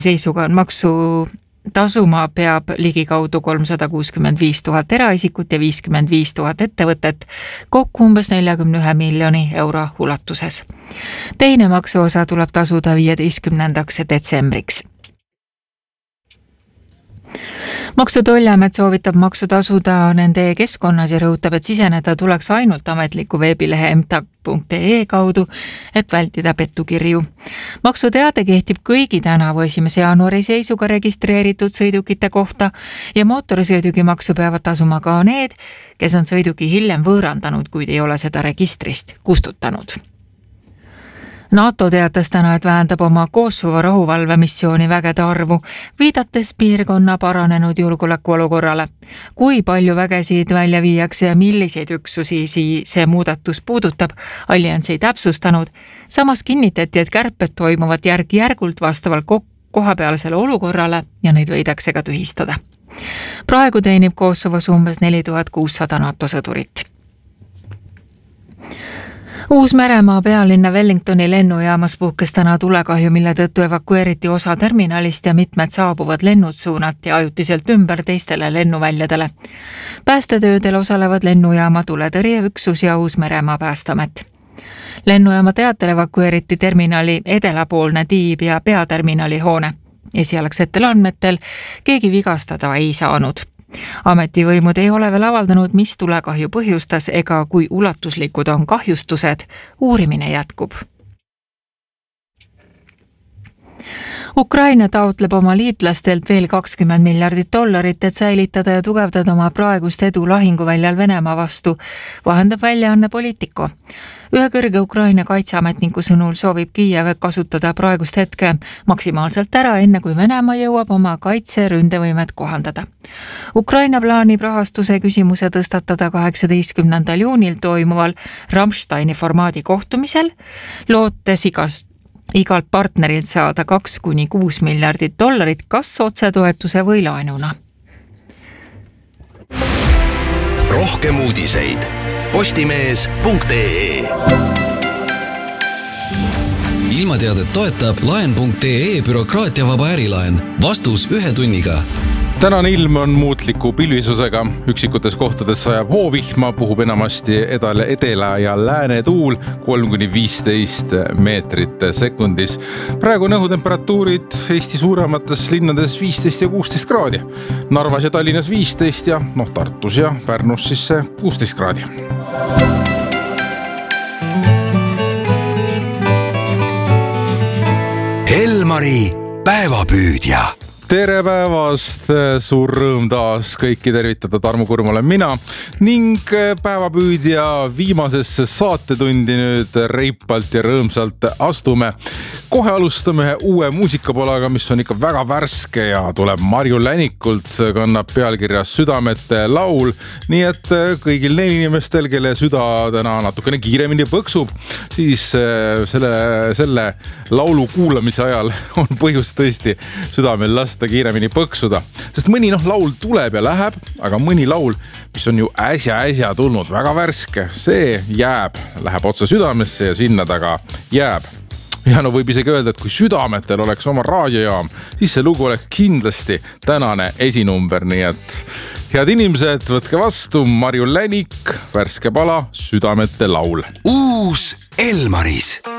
seisuga on maksu tasuma peab ligikaudu 365 000 eraisikut ja 55 000 ettevõtet, kokku umbes 41 miljoni euro ulatuses. Teine maksuosa tuleb tasuda 15. detsembriks. Maksu- ja Tolliamet soovitab maksu tasuda nende keskkonnas ja rõhutab, et siseneda tuleks ainult ametliku veebilehe mtag.ee kaudu, et vältida pettukirju. Maksuteade kehtib kõigi tänavu 1. jaanuari seisuga registreeritud sõidukite kohta ja mootorsõidukimaksu peavad tasuma ka need, kes on sõiduki hiljem võõrandanud, kuid ei ole seda registrist kustutanud. NATO teatas täna, et vähendab oma Kosovo rahuvalvemissiooni vägede arvu, viidates piirkonna paranenud julgeolekuolukorrale. Kui palju vägesid välja viiakse ja milliseid üksusi see muudatus puudutab, allianss ei täpsustanud. Samas kinnitati, et kärped toimuvad järk-järgult vastavalt kohapealsele olukorrale ja neid võidakse ka tühistada. Praegu teenib Kosovos umbes 4600 NATO sõdurit. Uus-Meremaa pealinna Wellingtoni lennujaamas puhkes täna tulekahju, mille tõttu evakueeriti osa terminalist ja mitmed saabuvad lennud suunati ajutiselt ümber teistele lennuväljadele. Päästetöödel osalevad lennujaama tuletõrjeüksus ja Uus-Meremaa Päästeamet. Lennujaama teatel evakueeriti terminali edelapoolne tiib ja peaterminali hoone. Esialgsetel andmetel keegi vigastada ei saanud. Ametivõimud ei ole veel avaldanud, mis tulekahju põhjustas ega kui ulatuslikud on kahjustused. Uurimine jätkub. Ukraina taotleb oma liitlastelt veel $20 miljardit, et säilitada ja tugevdada oma praegust edu lahinguväljal Venemaa vastu, vahendab väljaanne Politico. Ühe kõrge Ukraina kaitseametniku sõnul soovib Kiiev kasutada praegust hetke maksimaalselt ära, enne kui Venemaa jõuab oma kaitseründevõimet kohandada. Ukraina plaanib rahastuse küsimuse tõstatada 18. juunil toimuval Rammsteini formaadi kohtumisel, lootes igalt partnerilt saada $2–6 miljardit, kas otsetoetuse või laenuna. Rohkem uudiseid postimees.ee. Ilmateadet toetab laen.ee bürokraatiavaba ärilaen. Vastus 1 tunniga. Tänane ilm on muutliku pilvisusega. Üksikutes kohtades sajab hoovihma, puhub enamasti edela ja lääne tuul 3–15 meetrit sekundis. Praegu on õhutemperatuurid Eesti suuremates linnades 15 ja 16 kraadi. Narvas ja Tallinnas 15 ja Tartus ja Pärnus siis 16 kraadi. Elmari päevapüüdja. Tere päevast, suur rõõm taas kõiki tervitada, Tarmo Kurm olen mina ning päevapüüdja viimasesse saatetundi nüüd reipalt ja rõõmsalt astume. Kohe alustame uue muusikapalaga, mis on ikka väga värske ja tuleb Marju Länikult, kannab pealkirja Südamete laul, nii et kõigil neil inimestel, kelle süda täna natukene kiiremini põksub, siis selle laulu kuulamise ajal on põhjust tõesti südamel lasta kiiremini põksuda. Sest mõni laul tuleb ja läheb, aga mõni laul, mis on ju äsja tulnud, väga värske, see läheb otsa südamesse ja sinna taga jääb. Ja võib isegi öelda, et kui Südametel oleks oma raadiojaam, siis see lugu oleks kindlasti tänane esinumber, nii et head inimesed, võtke vastu Marju Länik, värske pala Südamete laul. Uus Elmaris.